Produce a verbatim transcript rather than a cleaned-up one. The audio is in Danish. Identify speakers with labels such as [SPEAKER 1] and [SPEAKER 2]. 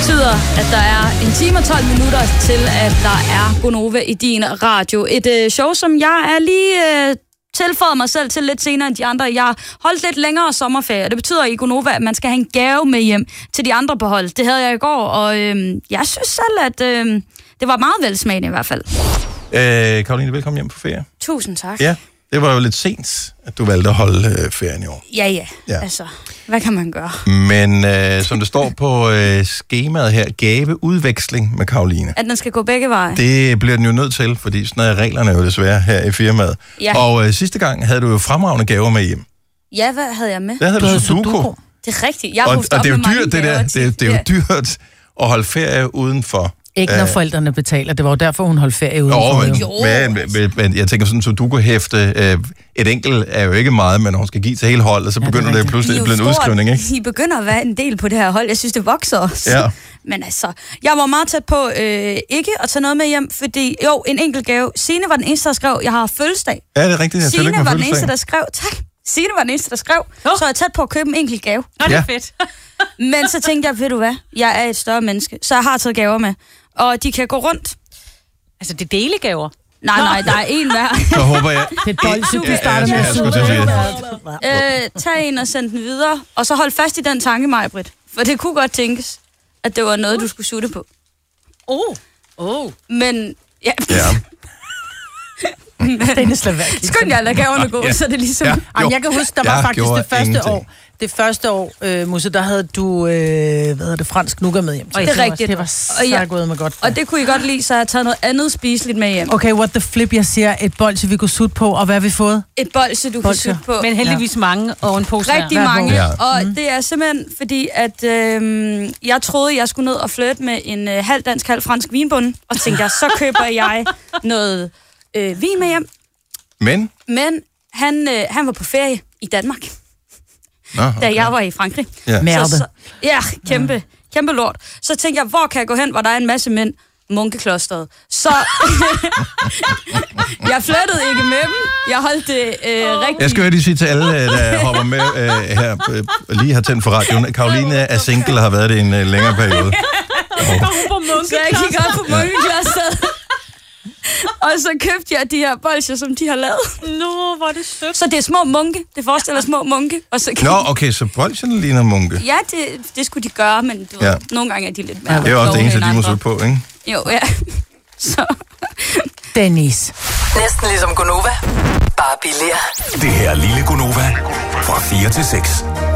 [SPEAKER 1] betyder, at der er en time og tolv minutter til, at der er Gonova i din radio. Et øh, show, som jeg er lige øh, tilføjet mig selv til lidt senere end de andre. Jeg har holdt lidt længere sommerferie, og det betyder i Gonova, at man skal have en gave med hjem til de andre på hold. Det havde jeg i går, og øh, jeg synes selv, at øh, det var meget velsmagende i hvert fald.
[SPEAKER 2] Øh, Karoline, velkommen hjem på ferie.
[SPEAKER 1] Tusind tak.
[SPEAKER 2] Ja, det var jo lidt sent, at du valgte at holde øh, ferien i år.
[SPEAKER 1] Ja, ja, ja. Altså, hvad kan man gøre?
[SPEAKER 2] Men øh, som det står på øh, skemaet her, gaveudveksling med Karoline.
[SPEAKER 1] At den skal gå begge veje.
[SPEAKER 2] Det bliver den jo nødt til, fordi sådan er reglerne jo desværre her i firmaet.
[SPEAKER 1] Ja.
[SPEAKER 2] Og øh, sidste gang havde du jo fremragende gaver med hjem.
[SPEAKER 1] Ja, hvad havde jeg med?
[SPEAKER 2] Der havde du Sudoku.
[SPEAKER 1] Det er rigtigt. Jeg
[SPEAKER 2] og,
[SPEAKER 1] og
[SPEAKER 2] og det er jo dyrt, det der. Det er, det er jo dyrt at holde ferie udenfor.
[SPEAKER 3] Ikke når forældrene betaler. Det var jo derfor, hun holdt ferie udenfor.
[SPEAKER 2] Jo, men, men, men, men jeg tænker sådan, Sudoku-hæfte, øh, et enkelt er jo ikke meget, men hun skal give til hele holdet, så begynder ja, det, det pludselig at blive en udskrivning, ikke?
[SPEAKER 1] I begynder at være en del på det her hold. Jeg synes, det vokser også.
[SPEAKER 2] Ja.
[SPEAKER 1] Men altså, jeg var meget tæt på øh, ikke at tage noget med hjem, fordi jo, en enkelt gave. Signe var den eneste, der skrev, jeg har fødselsdag.
[SPEAKER 2] Ja, det er rigtigt. Jeg
[SPEAKER 1] Signe var den eneste, der skrev, tak. Signe var den eneste, der skrev, oh. så jeg er tæt på at købe en enkelt gave.
[SPEAKER 4] Nå, det er ja. fedt.
[SPEAKER 1] Men så tænkte jeg, ved du hvad, jeg er et større menneske, så jeg har taget gaver med. Og de kan gå rundt.
[SPEAKER 4] Altså, det er delegaver?
[SPEAKER 1] Nej, nej, der er en hver.
[SPEAKER 2] Så håber jeg...
[SPEAKER 3] Det er bolsje, du starter med at
[SPEAKER 2] suge.
[SPEAKER 1] Øh, tag en og send den videre, og så hold fast i den tanke, Maj-Brit. For det kunne godt tænkes, at det var noget, du skulle sutte på.
[SPEAKER 4] Oh. Oh.
[SPEAKER 1] Men, ja...
[SPEAKER 2] ja.
[SPEAKER 3] Den er slaværk.
[SPEAKER 1] Skynd jer at lade gaverne gå, ja. Så det er ligesom...
[SPEAKER 3] Ja, Jamen, jeg kan huske, der var jeg faktisk det første ingenting. år, det første år, øh, Musse, der havde du, øh, hvad hedder det, fransk nougat med hjem.
[SPEAKER 1] Og det er rigtigt.
[SPEAKER 3] Det var så
[SPEAKER 1] ja,
[SPEAKER 3] gået med godt.
[SPEAKER 1] Og det kunne I godt lide, så jeg har taget noget andet spiseligt med hjem.
[SPEAKER 3] Okay, what the flip, jeg siger, et bolsje, vi kunne sutte på, og hvad har vi fået?
[SPEAKER 1] Et bolsje, du bolsje. kan sutte på.
[SPEAKER 4] Men heldigvis ja. mange, og en pose
[SPEAKER 1] Rigtig her. mange, ja. og mm. det er simpelthen fordi, at øh, jeg troede, jeg skulle ned og flirte med en øh, halv dansk, halv fransk vinbonde, og tænkte jeg, så køber jeg noget øh, vin med hjem.
[SPEAKER 2] Men?
[SPEAKER 1] Men han, øh, han var på ferie i Danmark,
[SPEAKER 2] Nå, okay.
[SPEAKER 1] da jeg var i Frankrig.
[SPEAKER 3] Ja,
[SPEAKER 1] så, så, ja kæmpe, ja. kæmpe lort. Så tænkte jeg, hvor kan jeg gå hen, hvor der er en masse mænd? Munkeklosteret. Så jeg flettede ikke med dem. Jeg holdt det øh, rigtigt.
[SPEAKER 2] Jeg skal jo lige sige til alle, der hopper med øh, her, øh, lige har tændt for radioen. Karoline er single og har været det i en øh, længere periode.
[SPEAKER 1] Oh. Så jeg gik op på Munkeklosteret. Og så købte jeg de her bolsjer, som de har lavet.
[SPEAKER 4] Nå, hvor er det sødt.
[SPEAKER 1] Så det er små munke. Det forestiller små munke. Og så
[SPEAKER 2] Nå, okay, så bolsjerne ligner munke.
[SPEAKER 1] Ja, det, det skulle de gøre, men du ja. ved, nogle gange er de lidt mere...
[SPEAKER 2] Ja, det er også det eneste, de må søge på, ikke?
[SPEAKER 1] Jo, ja. Så...
[SPEAKER 3] Dennis.
[SPEAKER 5] Næsten ligesom Gonova. Bare billigere.
[SPEAKER 6] Det her lille Gonova fra fire til seks.